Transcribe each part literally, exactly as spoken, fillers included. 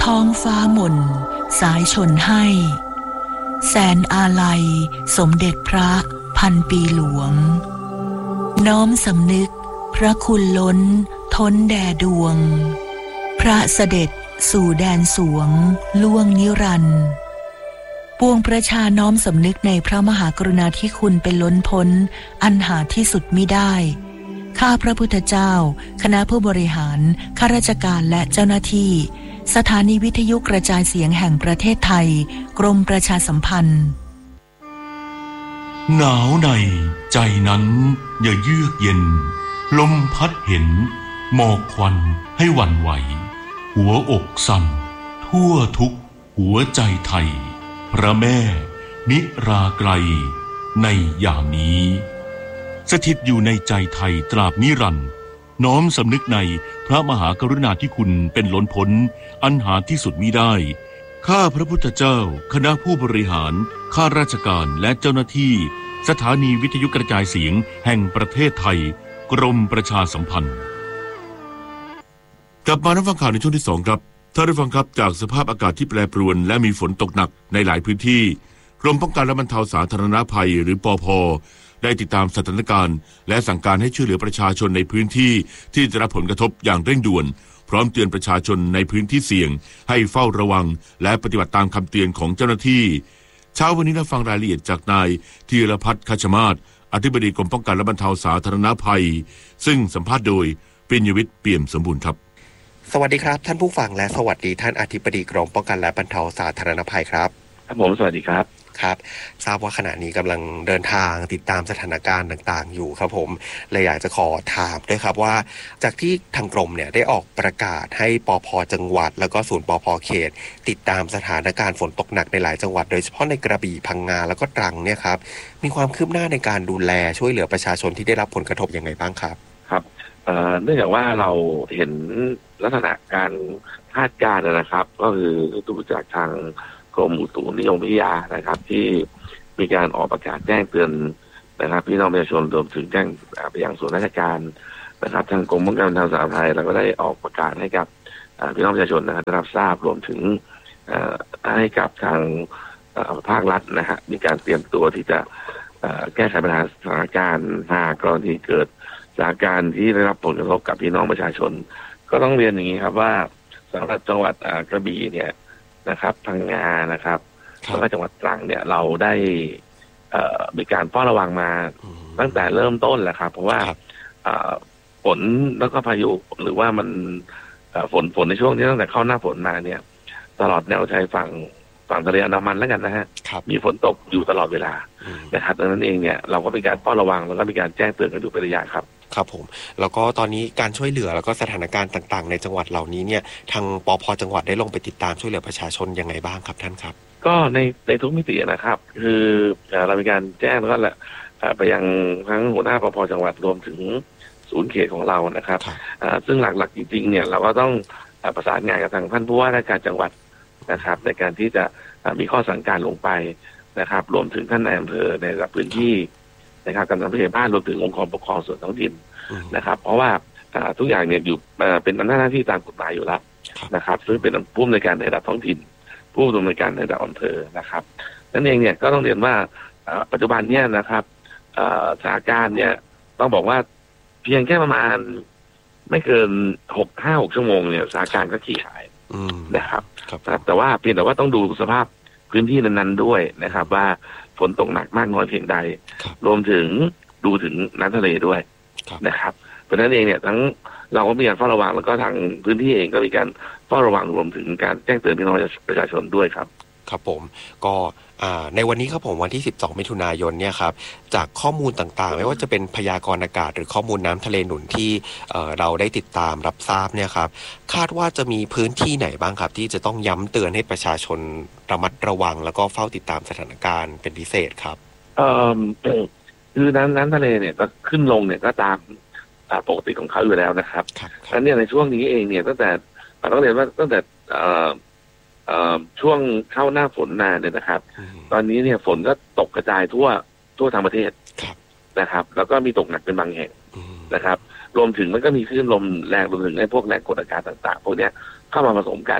ท้องฟ้าหม่นสายชนให้แสนอาลัยสมเด็จพระพันปีหลวงน้อมสำนึกพระคุณล้นท้นแด่ดวงพระเสด็จสู่แดนสวงล่วงนิรันดร์ปวงประชาน้อมสำนึกในพระมหากรุณาธิคุณเป็นล้นพ้นอันหาที่สุดมิได้ข้าพระพุทธเจ้าคณะผู้บริหารข้าราชการและเจ้าหน้าที่สถานีวิทยุกระจายเสียงแห่งประเทศไทยกรมประชาสัมพันธ์หนาวในใจนั้นอย่าเยือกเย็นลมพัดเห็นหมอกควันให้หวั่นไหวหัวอกสั่นทั่วทุกหัวใจไทยพระแม่นิราไกลในยามนี้สถิตอยู่ในใจไทยตราบนิรันดร์น้อมสำนึกในพระมหากรุณาธิคุณเป็นล้นพ้นอันหาที่สุดมิได้ข้าพระพุทธเจ้าคณะผู้บริหารข้าราชการและเจ้าหน้าที่สถานีวิทยุกระจายเสียงแห่งประเทศไทยกรมประชาสัมพันธ์กลับมารับฟังข่าวในช่วงที่สองครับท่านผู้ฟังครับจากสภาพอากาศที่แปรปรวนและมีฝนตกหนักในหลายพื้นที่กรมป้องกันและบรรเทาสาธารณภัยหรือปภ.ได้ติดตามสถานการณ์และสั่งการให้ช่วยเหลือประชาชนในพื้นที่ที่ได้รับผลกระทบอย่างเร่งด่วนพร้อมเตือนประชาชนในพื้นที่เสี่ยงให้เฝ้าระวังและปฏิบัติตามคำเตือนของเจ้าหน้าที่เช้าวันนี้เราฟังรายละเอียดจากนายธีรพัฒน์คัชมาศอธิบดีกรมป้องกันและบรรเทาสาธารณภัยซึ่งสัมภาษณ์โดยปิญญวิทย์เปี่ยมสมบูรณ์ครับสวัสดีครับท่านผู้ฟังและสวัสดีท่านอธิบดีกรมป้องกันและบรรเทาสาธารณภัยครับครับผมสวัสดีครับครับทราบว่าขณะนี้กำลังเดินทางติดตามสถานการณ์ต่างๆอยู่ครับผมเลยอยากจะขอถามด้วยครับว่าจากที่ทางกรมเนี่ยได้ออกประกาศให้ปภ.จังหวัดแล้วก็ศูนย์ปภ.เขตติดตามสถานการณ์ฝนตกหนักในหลายจังหวัดโดยเฉพาะในกระบี่พังงาแล้วก็ตรังเนี่ยครับมีความคืบหน้าในการดูแลช่วยเหลือประชาชนที่ได้รับผลกระทบยังไงบ้างครับครับเอ่อเนื่องจากว่าเราเห็นลักษณะการคาดการณ์นะครับก็คือดูจากทางกรมอุตุนิยมวิทยานะครับที่มีการออกประกาศแจ้งเตือนนะครับพี่น้องประชาชนรวมถึงแจ้งไปยังส่วนราชการนะครับทางกรมป้องกันและบรรเทาสาธารณภัยเราก็ได้ออกประกาศให้กับพี่น้องประชาชนนะครับได้รับทราบรวมถึงให้กับทางภาครัฐนะฮะมีการเตรียมตัวที่จะแก้ไขปัญหาสถานการณ์หากกรณีเกิดสถานการณ์ที่ได้รับผลกระทบกับพี่น้องประชาชนก็ต้องเรียนอย่างนี้ครับว่าสำหรับจังหวัดกระบี่เนี่ยนะครับพังงานะครับแล้วก็จังหวัดตรังเนี่ยเราได้มีการเฝ้าระวังมาตั้งแต่เริ่มต้นแหละครับเพราะว่าฝนแล้วก็พายุหรือว่ามันฝนฝนในช่วงที่ตั้งแต่เข้าหน้าฝนมาเนี่ยตลอดแนวชายฝั่งฝั่งทะเลอันดามันแล้วกันนะฮะมีฝนตกอยู่ตลอดเวลานะครับดังนั้นเองเนี่ยเราก็มีการเฝ้าระวังแล้วก็มีการแจ้งเตือนกันอยู่เป็นระยะครับครับผมแล้วก็ตอนนี้การช่วยเหลือแล้วก็สถานการณ์ต่างๆในจังหวัดเหล่านี้เนี่ยทางปภ.จังหวัดได้ลงไปติดตามช่วยเหลือประชาชนยังไงบ้างครับท่านครับก็ในในทุกมิตินะครับคือเรามีการแจ้งแล้วก็ไปยังทั้งหัวหน้าปภ.จังหวัดรวมถึงศูนย์เขตของเรานะครับซึ่งหลักๆจริงๆเนี่ยเราก็ต้องประสานงานกับทางท่านผู้ว่าราชการจังหวัดนะครับในการที่จะมีข้อสั่งการลงไปนะครับรวมถึงท่านนายอำเภอในระดับพื้นที่นะครับกำนันผู้ใหญ่บ้านรวมถึงองค์กรปกครองส่วนท้องถิ่นนะครับเพราะว่าทุกอย่างเนี่ยอยู่เป็นอำนาจหน้าที่ตามกฎหมายอยู่แล้วนะครับซึ่งเป็นผู้อำนวยการในระดับท้องถิ่นผู้ดำเนินการในระดับอำเภอนะครับนั่นเองเนี่ยก็ต้องเรียนว่าปัจจุบันเนี่ยนะครับสถานการณ์เนี่ยต้องบอกว่าเพียงแค่ประมาณไม่เกินหกห้าหกชั่วโมงเนี่ยสถานการณ์ก็ขี้หายนะครับแต่ว่าเพียงแต่ว่าต้องดูสภาพพื้นที่นั้นๆด้วยนะครับว่าฝนตกหนักมากน้อยเพียงใดรวมถึงดูถึงน้ำทะเลด้วยนะครับเพราะนั้นเองเนี่ยทั้งเราก็มีการเฝ้าระวังแล้วก็ทางพื้นที่เองก็มีการเฝ้าระวังรวมถึงการแจ้งเตือนพี่น้องประชาชนด้วยครับครับผมก็ในวันนี้ครับผมวันที่สิบสองมิถุนายนเนี่ยครับจากข้อมูลต่างๆไม่ว่าจะเป็นพยากรณ์อากาศหรือข้อมูลน้ำทะเลหนุนที่เราได้ติดตามรับทราบเนี่ยครับคาดว่าจะมีพื้นที่ไหนบ้างครับที่จะต้องย้ำเตือนให้ประชาชนระมัดระวังแล้วก็เฝ้าติดตามสถานการณ์เป็นพิเศษครับเอ่อคือน้ำน้ำทะเลเนี่ยก็ขึ้นลงเนี่ยก็ตามปกติของเขาอยู่แล้วนะครับดังนั้นเนี่ยในช่วงนี้เองเนี่ยตั้งแต่ต้องเรียนว่าตั้งแต่ช่วงเข้าหน้าฝนมาเนี่ยนะครับตอนนี้เนี่ยฝนก็ตกกระจายทั่วทั่วทั้งประเทศนะครับแล้วก็มีตกหนักเป็นบางแห่งนะครับรวมถึงมันก็มีคลื่นลมแรงรวมถึงไอ้พวกแรงกดอากาศต่างๆพวกนี้เข้ามาผสมกัน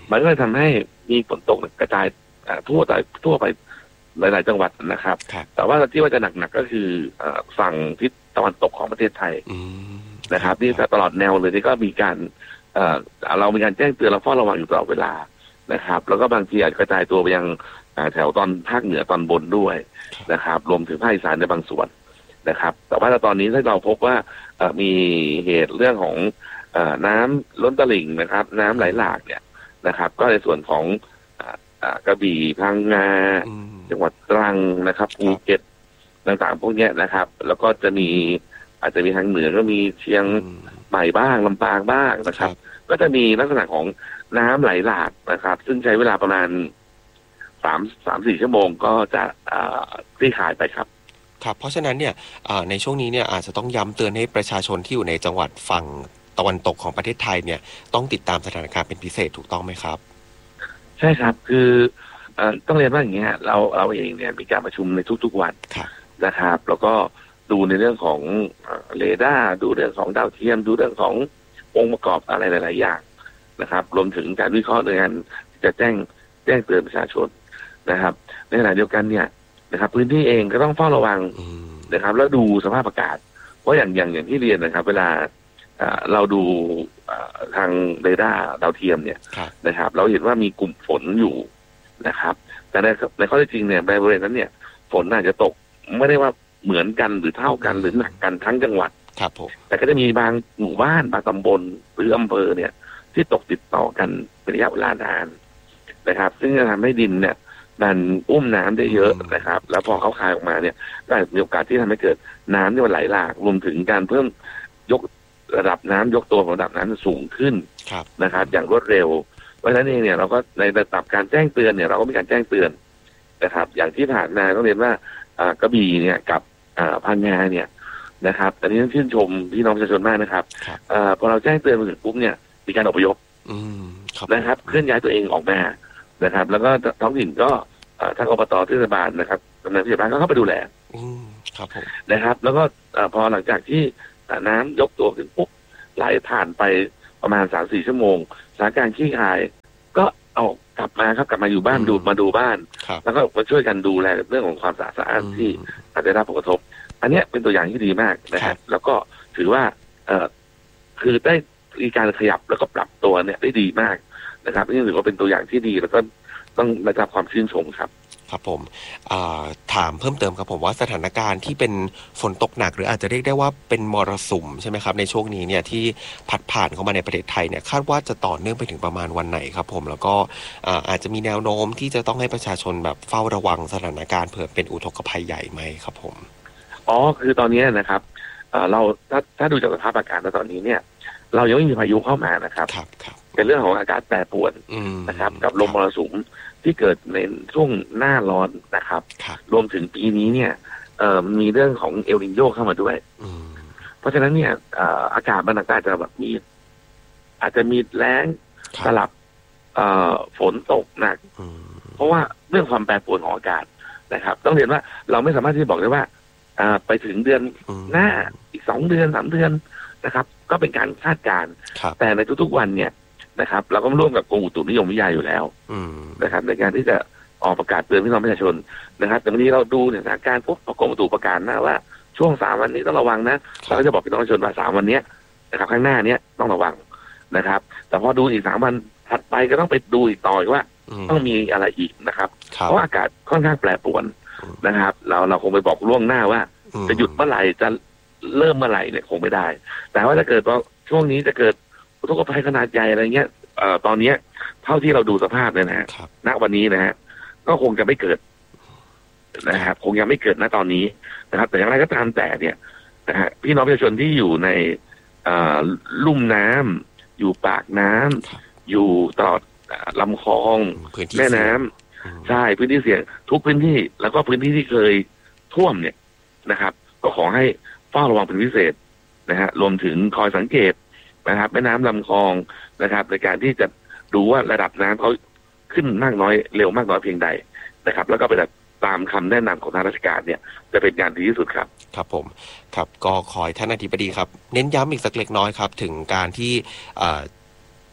มันก็เลยทำให้มีฝนตกกระจายทั่วไปทั่วไปหลายๆจังหวัดนะครับแต่ว่าที่ว่าจะหนักๆก็คือฝั่งทิศตะวันตกของประเทศไทยนะครับนี่ตลอดแนวเลยที่ก็มีการเรามีการแจ้งเตือนเราเฝ้าระวังอยู่ตลอดเวลานะครับแล้วก็บางทีอาจกระจายตัวไปยังแถวตอนภาคเหนือตอนบนด้วยนะครับรวมถึงภาคอีสานในบางส่วนนะครับแต่ว่าตอนนี้ถ้าเราพบว่ามีเหตุเรื่องของน้ำล้นตลิ่งนะครับน้ำไหลหลากเนี่ยนะครับก็ในส่วนของกระบี่พังงาจังหวัดตรังนะครับภูเก็ตต่างๆพวกนี้นะครับแล้วก็จะมีอาจจะมีทางเหนือก็มีเชียงใหม่บ้างลำปางบ้างนะครับก็จะมีลักษณะของน้ำไหลหลากนะครับซึ่งใช้เวลาประมาณสามสามสี่ชั่วโมงก็จะคลี่คลายไปครับครับเพราะฉะนั้นเนี่ยในช่วงนี้เนี่ยอาจจะต้องย้ำเตือนให้ประชาชนที่อยู่ในจังหวัดฝั่งตะวันตกของประเทศไทยเนี่ยต้องติดตามสถานการณ์เป็นพิเศษถูกต้องไหมครับใช่ครับคือต้องเรียนว่าอย่างเงี้ยเราเราเองเนี่ยมีการประชุมในทุกๆวันนะครับแล้วก็ดูในเรื่องของเรดาร์ดูเรื่องของดาวเทียมดูเรื่องขององค์ประกอบอะไรหลายๆอย่างนะครับรวมถึงการวิเคราะห์ในการจะแจ้งแจ้งเตือนประชาชนนะครับในขณะเดียวกันเนี่ยนะครับพื้นที่เองก็ต้องเฝ้าระวังนะครับแล้วดูสภาพอากาศเพราะอย่างอย่างอย่างที่เรียนนะครับเวลาเราดูทางเรดาร์ดาวเทียมเนี่ยนะครับเราเห็นว่ามีกลุ่มฝนอยู่นะครับแต่ในในข้อเท็จจริงเนี่ยบริเวณนั้นเนี่ยฝนอาจจะตกไม่ได้ว่าเหมือนกันหรือเท่ากันหรือหนักกันทั้งจังหวัดครับผมแต่ก็จะมีบางหมู่บ้านบางตำบลหรืออำเภอเนี่ยที่ตกติดต่อกันเป็นระยะเวลานานนะครับซึ่งจะทำให้ดินเนี่ยมันอุ้มน้ำได้เยอะนะครับแล้วพอเขาคายออกมาเนี่ยก็มีโอกาสที่ทำให้เกิดน้ำที่มันไหลหลากรวมถึงการเพิ่มยกระดับน้ำยกตัวของระดับน้ำสูงขึ้นนะครับอย่างรวดเร็วเพราะฉะนั้นเองเนี่ยเราก็ในระดับการแจ้งเตือนเนี่ยเราก็มีการแจ้งเตือนนะครับอย่างที่ผ่านมาต้องเรียนว่ากระบี่เนี่ยกับพังงาเนี่ยนะครับแต่นี้ต้องชื่นชมพี่น้องประชาชนมากนะครับพอเราแจ้งเตือนมาถึงปุ๊บเนี่ยมีการอพยพนะครับเคลื่อนย้ายตัวเองออกมานะครับแล้วก็ท้องถิ่นก็ทางอบต.เทศบาลนะครับกำนันผู้ใหญ่บ้านก็เข้าไปดูแลนะครับแล้วก็พอหลังจากที่น้ำยกตัวขึ้นปุ๊บไหลผ่านไปประมาณสามสี่ชั่วโมงสถานการณ์คลี่คลายก็เอากลับมาครับกลับมาอยู่บ้านดูมาดูบ้านแล้วก็มาช่วยกันดูแลเรื่องของความสะอาดที่อาจจะได้รับผลกระทบอันนี้เป็นตัวอย่างที่ดีมากนะครับแล้วก็ถือว่าเอ่อคือได้มีการขยับแล้วก็ปรับตัวเนี่ยได้ดีมากนะครับนี่ถือว่าเป็นตัวอย่างที่ดีแล้วก็ต้องได้รับความชื่นชมครับครับผมถามเพิ่มเติมครับผมว่าสถานการณ์ที่เป็นฝนตกหนักหรืออาจจะเรียกได้ว่าเป็นมรสุมใช่ไหมครับในช่วงนี้เนี่ยที่พัดผ่านเข้ามาในประเทศไทยเนี่ยคาดว่าจะต่อเนื่องไปถึงประมาณวันไหนครับผมแล้วก็อาจจะมีแนวโน้มที่จะต้องให้ประชาชนแบบเฝ้าระวังสถานการณ์เผื่อเป็นอุทกภัยใหญ่ไหมครับผมอ๋อคือตอนนี้นะครับเราถ้าถ้าดูจากสภาพอากาศตอนนี้เนี่ยเรายังไม่มีพายุเข้ามานะครับเป็นเรื่องของอากาศแปรปรวนนะครับกับลมมรสุมที่เกิดในช่วงหน้าร้อนนะครับรวมถึงปีนี้เนี่ยเอ่อมีเรื่องของเอลนิโญเข้ามาด้วยเพราะฉะนั้นเนี่ยอากาศมันอาจจะแบบมีอาจจะมีแล้งสลับฝนตกหนักเพราะว่าเรื่องความแปรปรวนของอากาศนะครับต้องเรียนว่าเราไม่สามารถที่จะบอกได้ว่าไปถึงเดือนหน้าอีกสองเดือนสามเดือนนะครับก็เป็นการคาดการณ์แต่ในทุกๆวันเนี่ยนะครับเราก็ร่วมกับกรมอุตุนิยมวิทยาอยู่แล้วนะครับในการที่จะออกประกาศเตือนพี่น้องประชาชนนะครับแต่วันนี้เราดูสถานการณ์ปุ๊บกรมอุตุประกาศนะว่าช่วงสามวันนี้ต้องระวังนะเราก็จะบอกพี่น้องประชาชนว่าสามวันนี้นะครับข้างหน้านี้ต้องระวังนะครับแต่พอดูอีกสามวันถัดไปก็ต้องไปดูอีกต่อว่าต้องมีอะไรอีกนะครับเพราะอากาศค่อนข้างแปรปรวนนะครับเราเราคงไปบอกล่วงหน้าว่าจะหยุดเมื่อไหร่จะเริ่มเมื่อไหร่เนี่ยคงไม่ได้แต่ว่าถ้าเกิดว่าช่วงนี้จะเกิดอุทกภัยขนาดใหญ่อะไรเงี้ยเอ่อตอนนี้เท่าที่เราดูสภาพเนี่ยนะฮะณวันนี้นะฮะก็คงจะไม่เกิดนะครับคงยังไม่เกิดณตอนนี้นะครับแต่อย่างไรก็ตามแต่เนี่ยนะฮะพี่น้องประชาชนที่อยู่ในลุ่มน้ำอยู่ปากน้ำอยู่ตลอดลำคลองแม่น้ำใช่พื้นที่เสี่ยงทุกพื้นที่แล้วก็พื้นที่ที่เคยท่วมเนี่ยนะครับก็ขอให้เฝ้าระวังเป็นพิเศษนะฮะรวมถึงคอยสังเกตนะครับแม่น้ำลำคลองนะครับในการที่จะดูว่าระดับน้ำเขาขึ้นมากน้อยเร็วมากน้อยเพียงใดนะครับแล้วก็ไปตามคำแนะนำของทางราชการเนี่ยจะเป็นการดีที่สุดครับครับผมครับก็ขอท่านอธิบดีครับเน้นย้ำอีกสักเล็กน้อยครับถึงการที่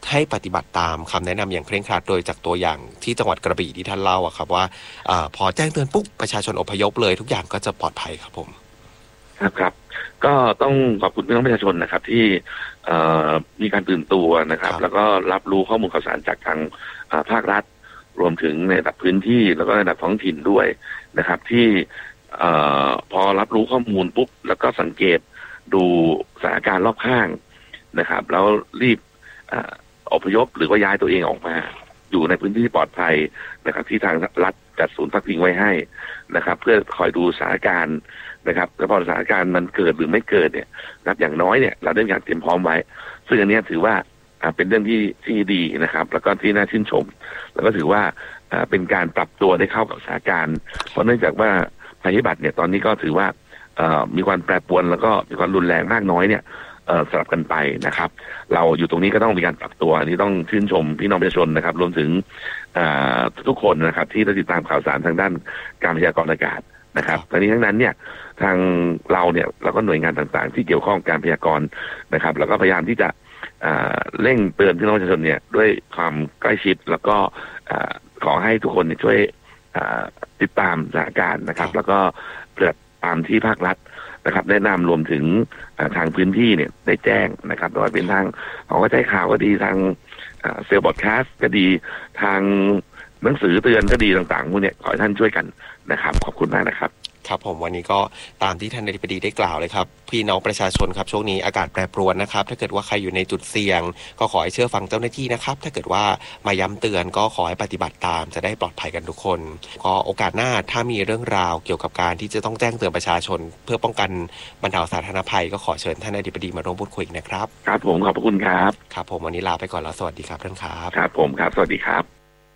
ให้ปฏิบัติตามคำแนะนำอย่างเคร่งครัดโดยจากตัวอย่างที่จังหวัดกระบี่ที่ท่านเล่าอะครับว่าพอแจ้งเตือนปุ๊บประชาชนอพยพเลยทุกอย่างก็จะปลอดภัยครับผมครับครับก็ต้องขอบคุณพี่น้องประชาชนนะครับที่มีการตื่นตัวนะครับแล้วก็รับรู้ข้อมูลข่าวสารจากทางภาครัฐรวมถึงในระดับพื้นที่แล้วก็ในระดับท้องถิ่นด้วยนะครับที่พอรับรู้ข้อมูลปุ๊บแล้วก็สังเกตดูสถานการณ์รอบข้างนะครับแล้วรีบอพยพหรือว่าย้ายตัวเองออกมาอยู่ในพื้นที่ปลอดภัยนะครับที่ทางรัฐจัดศูนย์พักพิงไว้ให้นะครับเพื่อคอยดูสถานการณ์นะครับแล้วพอสถานการณ์มันเกิดหรือไม่เกิดเนี่ยนับอย่างน้อยเนี่ยเราได้มีการเตรียมพร้อมไว้ซึ่งอันนี้ถือว่าเป็นเรื่องที่ที่ดีนะครับแล้วก็ที่น่าชื่นชมแล้วก็ถือว่าเป็นการปรับตัวได้เข้ากับสถานการณ์เพราะเนื่องจากว่าภัยพิบัติเนี่ยตอนนี้ก็ถือว่ามีความแปรปรวนแล้วก็มีความรุนแรงมากน้อยเนี่ยสลับกันไปนะครับเราอยู่ตรงนี้ก็ต้องมีการปรับตัวอันนี้ต้องชื่นชมพี่น้องประชาชนนะครับรวมถึงทุกคนนะครับที่ติดตามข่าวสารทางด้านการพยากรณ์อากาศนะครับทั้งนี้ทั้งนั้นเนี่ยทางเราเนี่ยเราก็หน่วยงานต่างๆที่เกี่ยวข้องกับการพยากรณ์นะครับแล้วก็พยายามที่จะเร่งเตือนพี่น้องประชาชนเนี่ยด้วยความใกล้ชิดแล้วก็ขอให้ทุกคนช่วยติดตามสถานการณ์นะครับแล้วก็เปิดตามที่ภาครัฐนะครับแนะนำรวมถึงทางพื้นที่เนี่ยได้แจ้งนะครับโดยเป็นทางของกระจายข่าวก็ดีทางเซลล์บอดแคสต์ก็ดีทางหนังสือเตือนก็ดีต่างๆพวกนี้ขอให้ท่านช่วยกันนะครับขอบคุณมากนะครับครับผมวันนี้ก็ตามที่ท่านอธิบดีได้กล่าวเลยครับพี่น้องประชาชนครับช่วงนี้อากาศแปรปรวนนะครับถ้าเกิดว่าใครอยู่ในจุดเสี่ยงก็ขอให้เชื่อฟังเจ้าหน้าที่นะครับถ้าเกิดว่ามาย้ำเตือนก็ขอให้ปฏิบัติตามจะได้ปลอดภัยกันทุกคนก็โอกาสหน้าถ้ามีเรื่องราวเกี่ยวกับการที่จะต้องแจ้งเตือนประชาชนเพื่อป้องกันบรรเทาสาธารณภัยก็ขอเชิญท่านอธิบดีมาร่วมพูดคุยนะครับครับผมขอบคุณครับครับผมวันนี้ลาไปก่อนแล้วสวัสดีครับท่านครับครับผมครับสวัสดีครับ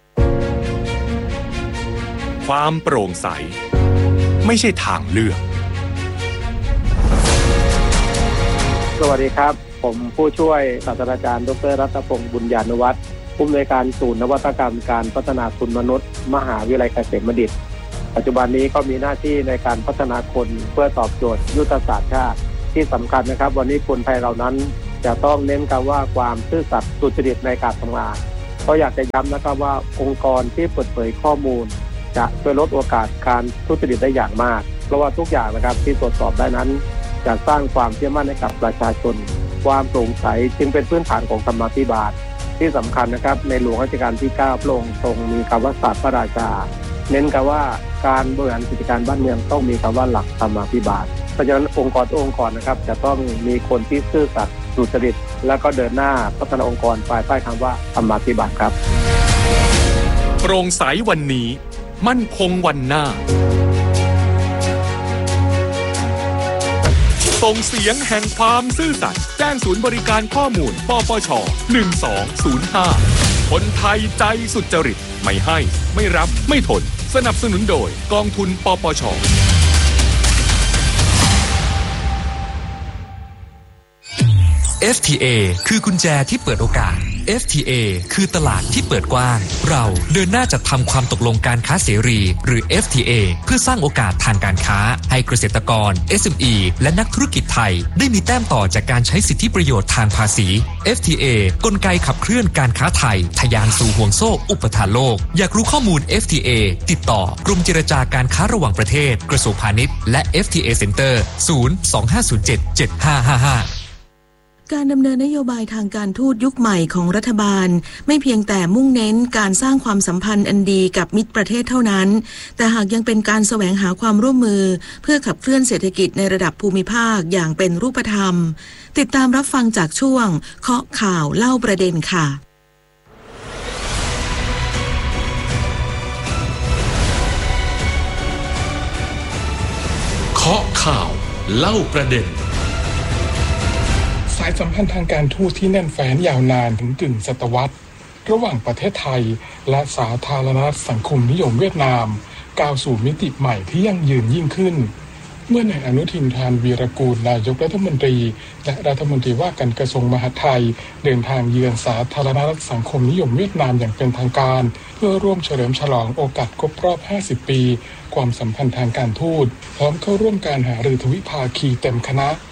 ความโปร่งใสไม่ใช่ทางเลือกสวัสดีครับผมผู้ช่วยศาสตราจารย์ดร.รัตพงศ์บุญญานุวัฒน์ผู้อำนวยการศูนย์นวัตกรรมการพัฒนาคุณมนุษย์มหาวิทยาลัยเกษมบัณฑิตปัจจุบันนี้ก็มีหน้าที่ในการพัฒนาคนเพื่อตอบโจทย์ยุทธศาสตร์ชาติที่สำคัญนะครับวันนี้คนไทยเหล่านั้นจะต้องเน้นคำว่าความซื่อสัตย์สุจริตในการทำงานก็อยากจะย้ำนะครับว่าองค์กรที่เปิดเผยข้อมูลจะช่วยลดโอกาสการทุจริตได้อย่างมากเพราะว่าทุกอย่างนะครับที่ตรวจสอบได้นั้นจะสร้างความเชื่อมั่นให้กับประชาชนความโปร่งใสจึงเป็นพื้นฐานของธรรมาภิบาลที่สำคัญนะครับในหลวงรัชกาลที่เก้าพระองค์ทรงมีคำว่าศาสตร์พระราชาเน้นกันว่าการบริหารกิจการบ้านเมืองต้องมีคำว่าหลักธรรมาภิบาลเพราะฉะนั้นองค์กรองค์กรนะครับจะต้องมีคนที่ซื่อสัตย์สุจริตแล้วก็เดินหน้าพัฒนาองค์กรภายใต้คำว่าธรรมาภิบาลครับโปร่งใสวันนี้มั่นคงวันหน้าส่งเสียงแห่งความซื่อสัตย์แจ้งศูนย์บริการข้อมูลปปชหนึ่งสองศูนย์ห้าคนไทยใจสุจริตไม่ให้ไม่รับไม่ทนสนับสนุนโดยกองทุนปปชเอฟ ที เอ คือกุญแจที่เปิดโอกาส เอฟ ที เอ คือตลาดที่เปิดกว้างเราเดินหน้าจัดทำความตกลงการค้าเสรีหรือ เอฟ ที เอ เพื่อสร้างโอกาสทางการค้าให้เกษตรกร เอส เอ็ม อี และนักธุรกิจไทยได้มีแต้มต่อจากการใช้สิทธิประโยชน์ทางภาษี เอฟ ที เอ กลไกขับเคลื่อนการค้าไทยทะยานสู่ห่วงโซ่อุปทานโลกอยากรู้ข้อมูล เอฟ ที เอ ติดต่อกรมเจรจาการค้าระหว่างประเทศกระทรวงพาณิชย์และ เอฟ ที เอ Center ศูนย์ สอง ห้า ศูนย์ เจ็ด เจ็ด ห้า ห้า ห้าการดำเนินนโยบายทางการทูตยุคใหม่ของรัฐบาลไม่เพียงแต่มุ่งเน้นการสร้างความสัมพันธ์อันดีกับมิตรประเทศเท่านั้นแต่หากยังเป็นการแสวงหาความร่วมมือเพื่อขับเคลื่อนเศรษฐกิจในระดับภูมิภาคอย่างเป็นรูปธรรมติดตามรับฟังจากช่วงเคาะข่าวเล่าประเด็นค่ะเคาะข่าวเล่าประเด็นสายสัมพันธ์ทางการทูตที่แน่นแฟ้นยาวนานถึงกึ่งศตวรรษระหว่างประเทศไทยและสาธารณรัฐสังคมนิยมเวียดนามก้าวสู่มิติใหม่ที่ยั่งยืนยิ่งขึ้นเมื่อนายอนุทิน ทานวีรกูลนายกรัฐมนตรีและรัฐมนตรีว่าการกระทรวงมหาดไทยเดินทางเยือนสาธารณรัฐสังคมนิยมเวียดนามอย่างเป็นทางการเพื่อร่วมเฉลิมฉลองโอกาสครบรอบห้าสิบปีความสัมพันธ์ทางการทูตพร้อมเข้าร่วมการหารือทวิภาคีเต็มคณะ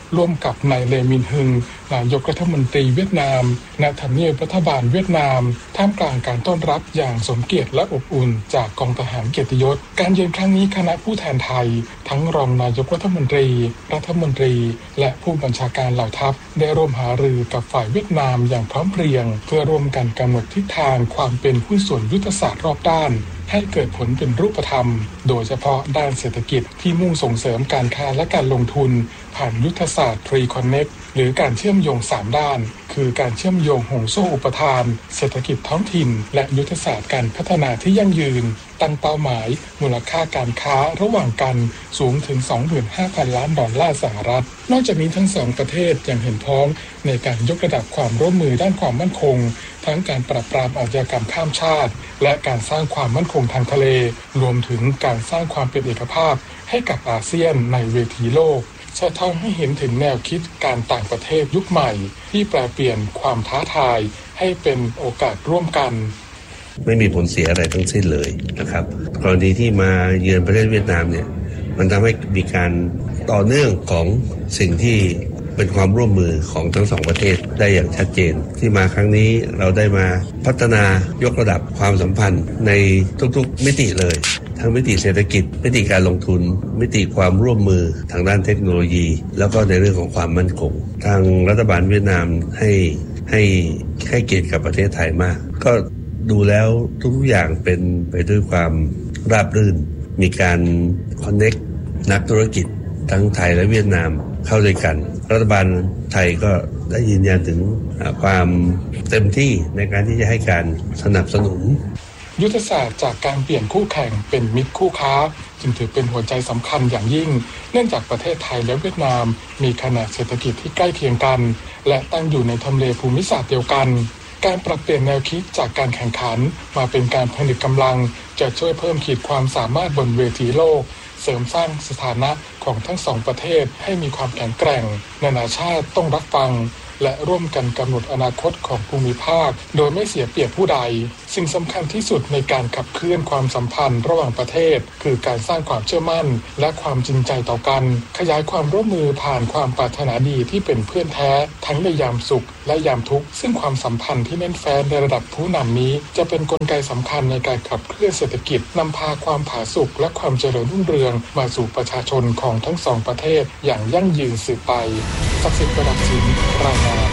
ร่วมกับนายเลมินฮึงนายกรัฐมนตรีเวียดนามณทำเนียบรัฐบาลเวียดนามท่ามกลางการต้อนรับอย่างสมเกียรติและอบอุ่นจากกองทหารเกียรติยศการเยือนครั้งนี้คณะผู้แทนไทยทั้งรองนายกรัฐมนตรีรัฐมนตรีและผู้บัญชาการเหล่าทัพได้ร่วมหารือกับฝ่ายเวียดนามอย่างพร้อมเพรียงเพื่อร่วมกันกำหนดทิศทางความเป็นหุ้นส่วนยุทธศาสตร์รอบด้านให้เกิดผลเป็นรูปธรรมโดยเฉพาะด้านเศรษฐกิจที่มุ่งส่งเสริมการค้าและการลงทุนผ่านยุทธศาสตร์ ทรี คอนเน็กต์ หรือการเชื่อมโยงสามด้านคือการเชื่อมโยงห่วงโซ่อุปทานเศรษฐกิจท้องถิ่นและยุทธศาสตร์การพัฒนาที่ยั่งยืนตั้งเป้าหมายมูลค่าการค้าระหว่างกันสูงถึง สองหมื่นห้าพัน ล้านดอลลาร์สหรัฐนอกจากนี้ทั้งสองประเทศยังเห็นพ้องในการยกระดับความร่วมมือด้านความมั่นคงทั้งการปราบปรามอาชญากรรมข้ามชาติและการสร้างความมั่นคงทางทะเลรวมถึงการสร้างความเป็นเอกภาพให้กับอาเซียนในเวทีโลกสะท้อนให้เห็นถึงแนวคิดการต่างประเทศยุคใหม่ที่แปลเปลี่ยนความท้าทายให้เป็นโอกาสร่วมกันไม่มีผลเสียอะไรทั้งสิ้นเลยนะครับกรณีที่มาเยือนประเทศเวียดนามเนี่ยมันทำให้มีการต่อเนื่องของสิ่งที่เป็นความร่วมมือของทั้งสองประเทศได้อย่างชัดเจนที่มาครั้งนี้เราได้มาพัฒนายกระดับความสัมพันธ์ในทุกๆมิติเลยทั้งมิติเศรษฐกิจมิติการลงทุนมิติความร่วมมือทางด้านเทคโนโลยีแล้วก็ในเรื่องของความมั่นคงทางรัฐบาลเวียดนามให้ให้ให้เกียรติกับประเทศไทยมากก็ดูแล้วทุกอย่างเป็นไปด้วยความราบรื่นมีการคอนเนคนักธุรกิจทั้งไทยและเวียดนามเข้าด้วยกันรัฐบาลไทยก็ได้ยืนยันถึงความเต็มที่ในการที่จะให้การสนับสนุนยุทธศาสตร์จากการเปลี่ยนคู่แข่งเป็นมิตรคู่ค้าจึงถือเป็นหัวใจสำคัญอย่างยิ่งเนื่องจากประเทศไทยและเวียดนามมีขนาดเศรษฐกิจที่ใกล้เคียงกันและตั้งอยู่ในทำเลภูมิศาสตร์เดียวกันการปรับเปลี่ยนแนวคิดจากการแข่งขันมาเป็นการผนึกกำลังจะช่วยเพิ่มขีดความสามารถบนเวทีโลกเสริมสร้างสถานะของทั้งสองประเทศให้มีความแข็งแกร่งนานาชาติต้องรับฟังและร่วมกันกำหนดอนาคตของภูมิภาคโดยไม่เสียเปรียบผู้ใดสิ่งสำคัญที่สุดในการขับเคลื่อนความสัมพันธ์ระหว่างประเทศคือการสร้างความเชื่อมั่นและความจริงใจต่อกันขยายความร่วมมือผ่านความปรารถนาดีที่เป็นเพื่อนแท้ทั้งในยามสุขและยามทุกข์ซึ่งความสัมพันธ์ที่แน่นแฟ้นในระดับผู้นำนี้จะเป็นกลไกสำคัญในการขับเคลื่อนเศรษฐกิจนำพาความผาสุกและความเจริญรุ่งเรืองมาสู่ประชาชนของทั้งสองประเทศอย่างยั่งยืนสืบไปศักดิ์สิทธิ์ประดับศิลป์รายงาน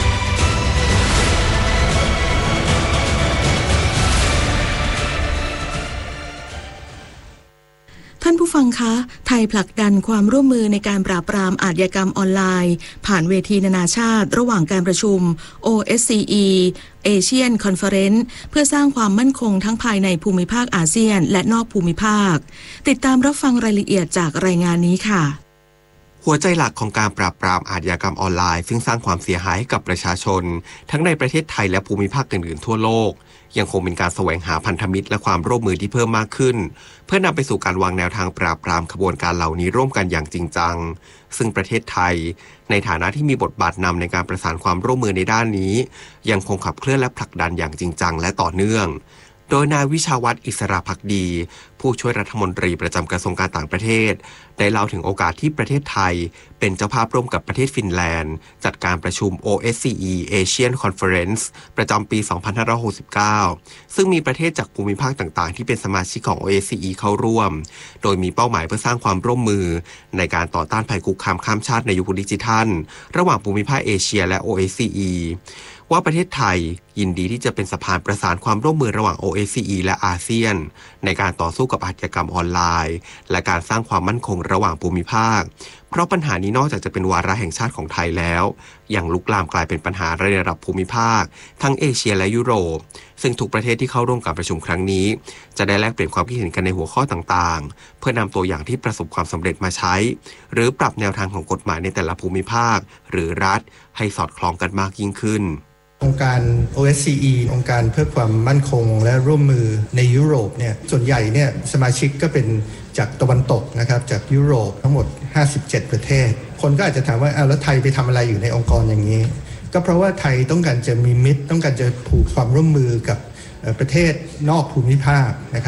ท่านผู้ฟังคะไทยผลักดันความร่วมมือในการปราบปรามอาชญากรรมออนไลน์ผ่านเวทีนานาชาติระหว่างการประชุม โอ เอส ซี อี Asian Conference เพื่อสร้างความมั่นคงทั้งภายในภูมิภาคอาเซียนและนอกภูมิภาคติดตามรับฟังรายละเอียดจากรายงานนี้ค่ะหัวใจหลักของการปราบปรามอาชญากรรมออนไลน์ซึ่งสร้างความเสียหายให้กับประชาชนทั้งในประเทศไทยและภูมิภาคอื่นๆทั่วโลกยังคงเป็นการแสวงหาพันธมิตรและความร่วมมือที่เพิ่มมากขึ้นเพื่อนำไปสู่การวางแนวทางปราบปรามขบวนการเหล่านี้ร่วมกันอย่างจริงจังซึ่งประเทศไทยในฐานะที่มีบทบาทนำในการประสานความร่วมมือในด้านนี้ยังคงขับเคลื่อนและผลักดันอย่างจริงจังและต่อเนื่องโดยนายวิชาวัฒน์อิสระภักดีผู้ช่วยรัฐมนตรีประจำกระทรวงการต่างประเทศได้เล่าถึงโอกาสที่ประเทศไทยเป็นเจ้าภาพร่วมกับประเทศฟินแลนด์จัดการประชุม โอ เอส ซี อี Asian Conference ประจำปี สองพันห้าร้อยหกสิบเก้า ซึ่งมีประเทศจากภูมิภาคต่างๆที่เป็นสมาชิกของ โอ เอส ซี อี เข้าร่วมโดยมีเป้าหมายเพื่อสร้างความร่วมมือในการต่อต้านภัยคุกคามข้ามชาติในยุคดิจิทัลระหว่างภูมิภาคเอเชียและ โอ เอส ซี อี ว่าประเทศไทยยินดีที่จะเป็นสะพานประสานความร่วมมือระหว่าง โอ เอส ซี อี และอาเซียนในการต่อสู้กับอาชญากรรมออนไลน์และการสร้างความมั่นคงระหว่างภูมิภาคเพราะปัญหานี้นอกจากจะเป็นวาระแห่งชาติของไทยแล้วยังลุกลามกลายเป็นปัญหาในระดับภูมิภาคทั้งเอเชียและยุโรปซึ่งทุกประเทศที่เข้าร่วมการประชุมครั้งนี้จะได้แลกเปลี่ยนความคิดเห็นกันในหัวข้อต่างๆเพื่อนำตัวอย่างที่ประสบความสำเร็จมาใช้หรือปรับแนวทางของกฎหมายในแต่ละภูมิภาคหรือรัฐให้สอดคล้องกันมากยิ่งขึ้นองค์การ โอ เอส ซี อี องค์การเพื่อความมั่นคงและร่วมมือในยุโรปเนี่ยส่วนใหญ่เนี่ยสมาชิกก็เป็นจากตะวันตกนะครับจากยุโรปทั้งหมดห้าสิบเจ็ดประเทศคนก็อาจจะถามว่าอ้าวแล้วไทยไปทำอะไรอยู่ในองค์กรอย่างนี้ก็เพราะว่าไทยต้องการจะมีมิตรต้องการจะผูกความร่วมมือกับประเทศนอกภูมิภาคนะครับ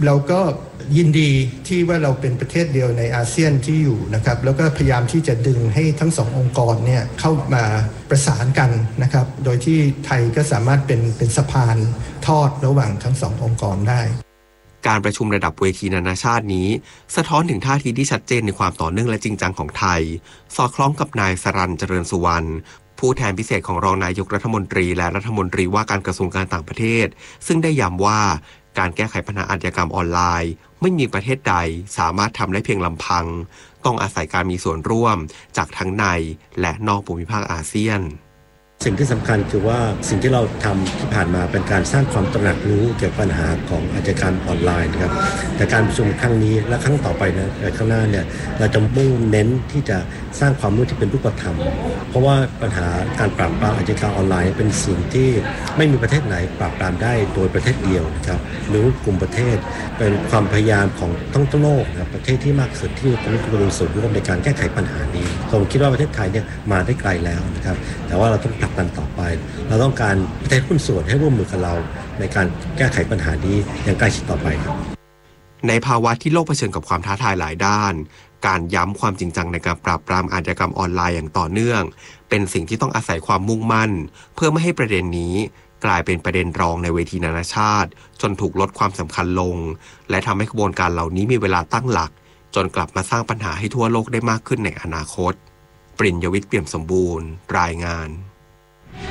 เราก็ยินดีที่ว่าเราเป็นประเทศเดียวในอาเซียนที่อยู่นะครับแล้วก็พยายามที่จะดึงให้ทั้งสององค์กรเนี่ยเข้ามาประสานกันนะครับโดยที่ไทยก็สามารถเป็นเป็นสะพานทอดระหว่างทั้งสององค์กรได้การประชุมระดับเวทีนานาชาตินี้สะท้อนถึงท่าทีที่ชัดเจนในความต่อเนื่องและจริงจังของไทยสอดคล้องกับนายสรัญ เจริญสุวรรณผู้แทนพิเศษของรองนายกรัฐมนตรีและรัฐมนตรีว่าการกระทรวงการต่างประเทศซึ่งได้ย้ำว่าการแก้ไขปัญหาอาชญากรรมออนไลน์ไม่มีประเทศใดสามารถทำได้เพียงลำพังต้องอาศัยการมีส่วนร่วมจากทั้งในและนอกภูมิภาคอาเซียนสิ่งที่สำคัญคือว่าสิ่งที่เราทำที่ผ่านมาเป็นการสร้างความตระหนักรู้เกี่ยวกับปัญหาของอาชญากรรมออนไลน์นะครับแต่การประชุมครั้งนี้และครั้งต่อไปนะในข้างหน้าเนี่ยเราจะมุ่งเน้นที่จะสร้างความรู้ที่เป็นรูปธรรมเพราะว่าปัญหาการปราบปรามอาชญากรรมออนไลน์เป็นสิ่งที่ไม่มีประเทศไหนปราบปรามได้โดยประเทศเดียวนะครับหรือกลุ่มประเทศเป็นความพยายามของทั้งโลกนะครับประเทศที่มากสุดที่มีความรู้ส่วนร่วมในการแก้ไขปัญหานี้ผมคิดว่าประเทศไทยเนี่ยมาได้ไกลแล้วนะครับแต่ว่าเราต้องผลักดันต่อไปเราต้องการประเทศหุ้นส่วนให้ร่วมมือกับเราในการแก้ไขปัญหานี้อย่างใกล้ชิดต่อไปครับในภาวะที่โลกเผชิญกับความท้าทายหลายด้านการย้ำความจริงจังในการปราบปรามอาชญากรรมออนไลน์อย่างต่อเนื่องเป็นสิ่งที่ต้องอาศัยความมุ่งมั่นเพื่อไม่ให้ประเด็นนี้กลายเป็นประเด็นรองในเวทีนานาชาติจนถูกลดความสำคัญลงและทำให้กระบวนการเหล่านี้มีเวลาตั้งหลักจนกลับมาสร้างปัญหาให้ทั่วโลกได้มากขึ้นในอนาคตปริญญวิทย์ เปี่ยมสมบูรณ์รายงาน